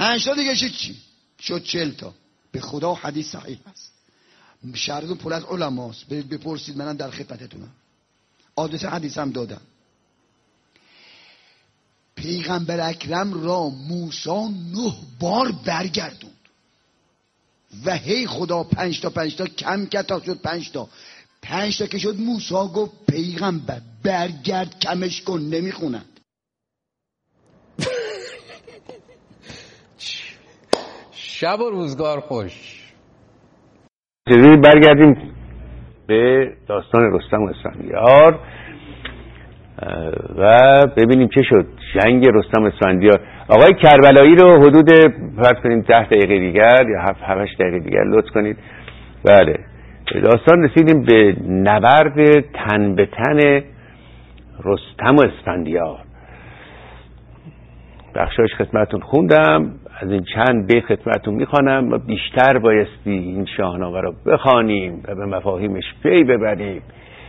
5 تا دیگه چی شد 40 تا. به خدا حدیث صحیح است، شهرتون پر از علماست، بپرسید، منم در خدمتتونم. آدرس حدیث هم دادم. پیغمبر اکرم را موسی 9 بار برگردوند و هی خدا 5 تا کم کرد تا شد 5 تا. 5 تا که شد موسی گفت پیغمبر برگرد کمش کن، نمیخونند. شب و روزگار خوش. برگردیم به داستان رستم و اسفندیار و ببینیم چه شد جنگ رستم و اسفندیار. آقای کربلایی رو حدود فرض کنیم 10 دقیقه دیگر یا 7-8 دقیقه دیگر لطف کنید. بله، داستان رسیدیم به نبرد تن به تن رستم و اسفندیار. بخشایش خدمتون خوندم، از این چند بیت خدمتون میخوانم و بیشتر بایستی این شاهنامه رو بخوانیم و به مفاهیمش پی ببریم.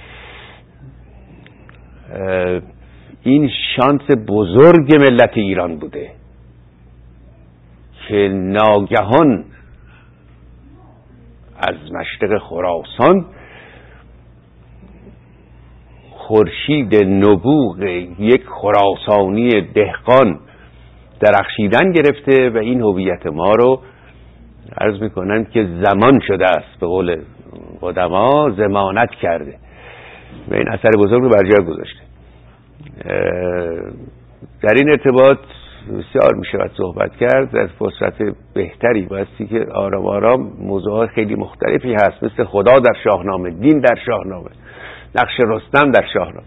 این شانس بزرگ ملت ایران بوده که ناگهان از مشرق خراسان خورشید نبوغ یک خراسانی دهقان درخشیدن گرفته و این هویت ما رو عرض میکنن که زمان شده است، به قول قدما ضمانت کرده و این اثر بزرگ رو بر جای گذاشته. در این ارتباط بسیار میشود صحبت کرد. در فرصت بهتری بایستی که آرام آرام موضوعات خیلی مختلفی هست، مثل خدا در شاهنامه، دین در شاهنامه، نقش رستم در شاهنامه،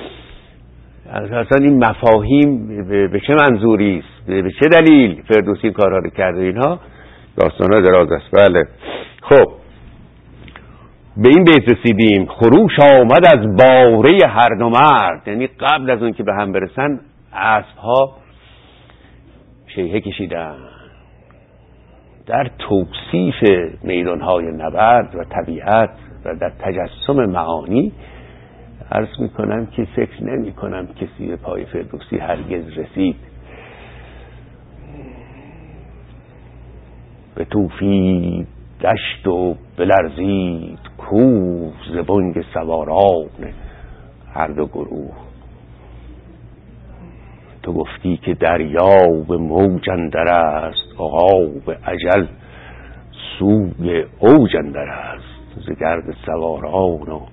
اصلا این مفاهیم به چه منظوری است، به چه دلیل فردوسی این کارها رو کرده، اینها داستان‌ها دراز است. بله، خب به این بیت رسیدیم: خروش آمد از باره هر دو مرد. یعنی قبل از اون که به هم برسن اسب‌ها شیهه کشیدن. در توصیف میدان‌های نبرد و طبیعت و در تجسم معانی عرض میکنم که فکر نمی کنم کسی به پای فردوسی هرگز رسید. به توفید دشت و بلرزید کوه، ز بانگ سواران هر دو گروه. تو گفتی که دریا به موج اندر است، عقاب اجل سوی اوج اندر است. ز گرد سواران و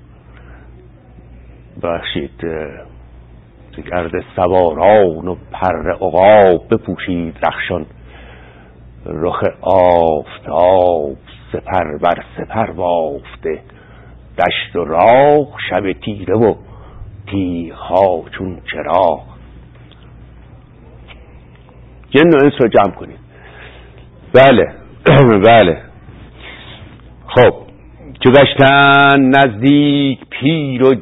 گرد سواران و پر عقاب بپوشید رخشان رخ آفتاب. سپر بر سپر بافته دشت و راه، شب تیره و تیغ‌ها چون چراغ. جن و انس رو جمع کنید. بله بله. خب چو گشتن نزدیک پیر و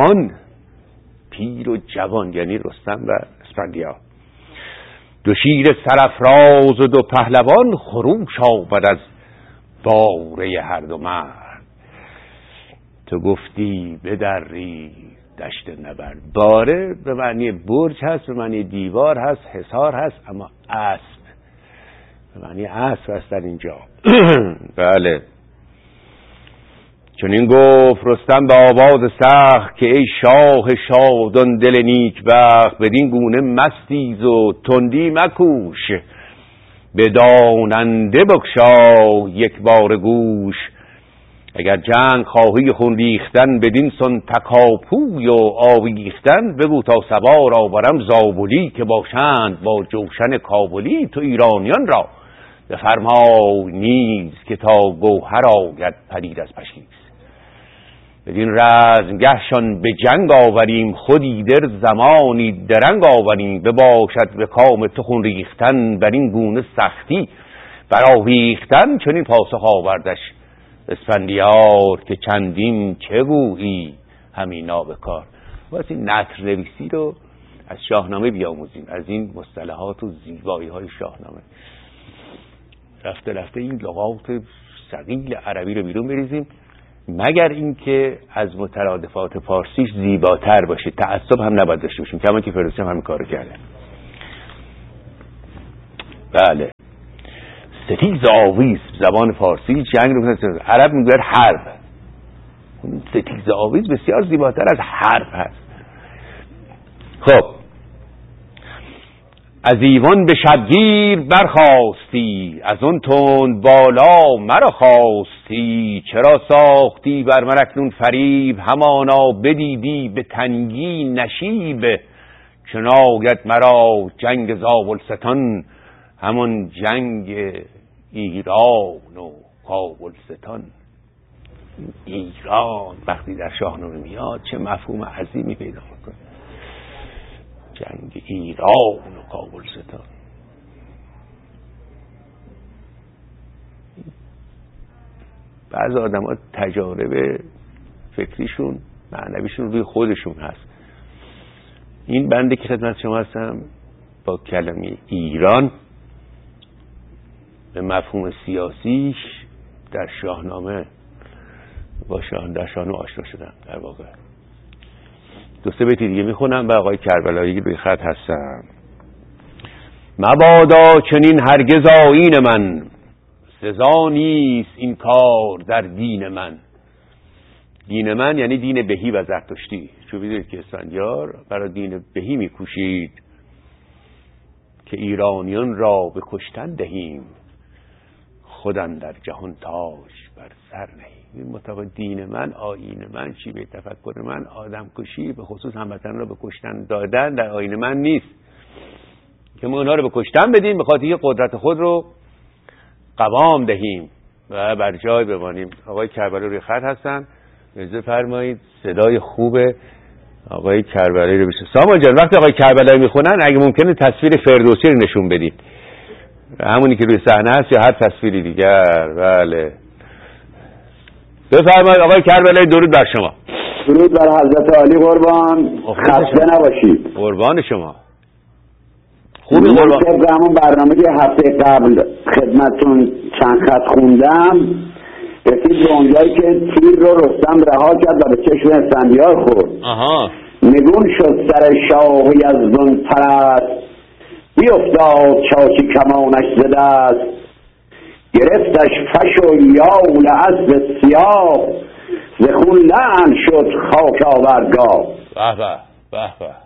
جوان یعنی رستم و اسفندیار، دو شیر سرافراز و دو پهلوان، خروش آمد از باره هر دو مرد. تو گفتی بدری دشت نبرد. باره به معنی برج هست، به معنی دیوار هست، حصار هست، اما اسب به معنی اسب هست در اینجا. بله. چون این گفت رستم به آواز سخت که ای شاه شادان دل نیک بخت، بدین گونه مستیز و تندی مکوش، به داننده بگشای یک بار گوش. اگر جنگ خواهی خون ریختن، بدین سن تکاپوی و آویختن، بگو تا سوار آورم زابلی، که باشند با جوشن کابلی. تو ایرانیان را بفرمای نیز، که تا گوهر آید پدید از پشیز. بدین رزمگهشان به جنگ آوریم، خودی در زمانی درنگ آوریم. بباشد به کام تو خون ریختن، بر این گونه سختی برآویختن. چون این پاسخ آوردش اسفندیار، که چندین چه گویی همینا به کار. واسه این نثر نویسی رو از شاهنامه بیاموزیم، از این مصطلحات و زیبایی های شاهنامه. رفته رفته این لغات ثقیل عربی رو بیرون بریزیم، مگر اینکه از مترادفات فارسیش زیباتر باشه. تعصب هم نباید داشته باشیم، کما که فردوسی هم همین کارو کرده. بله. ستیز آویز زبان فارسی، جنگ رو میگن، عرب میگن حرب. ستیز آویز بسیار زیباتر از حرب هست. خب از ایوان به شبگیر برخاستی، از اون تند بالا مرا خواستی. چرا ساختی بر من اکنون فریب، همانا بدیدی به تنگی نشیب. چون آید مرا جنگ زابلستان، همون جنگ ایران و کابلستان. ایران وقتی در شاهنامه میاد چه مفهوم عظیمی پیدا میکنه. جنگ ایران و کابلستان. بعضی آدم ها تجارب فکریشون معنویشون روی خودشون هست. این بنده که خدمت شما هستم با کلمه ایران به مفهوم سیاسیش در شاهنامه در شاهنامه آشنا شدم. در واقع دو سه بیت دیگه میخونم و آقای کربلایی روی خط هستم. مبادا چنین هرگز آیین من، سزا نیست این کار در دین من. دین من یعنی دین بهی و زرتشتی. چون بدونید که اسفندیار برای دین بهی میکوشید که ایرانیان را به کشتن دهیم، خودن در جهان تاج بر سر نهیم. این مطابق دین من، آیین من، چی به تفکر من، آدم کشی به خصوص هموطنان را به کشتن دادن در آیین من نیست که ما اونها رو به کشتن بدیم به خاطر اینکه قدرت خود رو قوام دهیم و بر جای بمانیم. آقای کربلایی روی خط هستن، اجازه فرمایید صدای خوب آقای کربلایی رو بشنوید. سامان جان وقتی آقای کربلایی میخونن اگه ممکنه تصویر فردوسی رو نشون بدید، همونی که روی صحنه هست یا هر تصویری دیگر. بله بفرمایید آقای کربلایی. درود بر شما. درود بر حضرت عالی قربان. خسته نباشید. قربان شما. خوبی قربان. من همون برنامه که هفته قبل خدمتتون چند خط خوندم رسید به اونجایی که تیر رو رستم رها کرد و به چشم اسفندیار خورد. نگون شد سر شاه یزدان پرست، بیفتاد چاچی کمانش ز دست. گرفتش فش و یال اسب سیاه، ز خون لعن شد خاک آوردگاه. به به به به.